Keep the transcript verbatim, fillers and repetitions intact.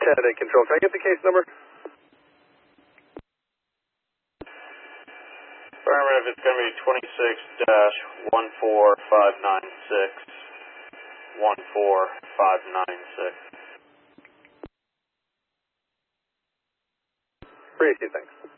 ten eight Control, can I get the case number? Affirmative, it's going to be twenty-six dash one four five nine six, one four five nine six. Appreciate it, thanks.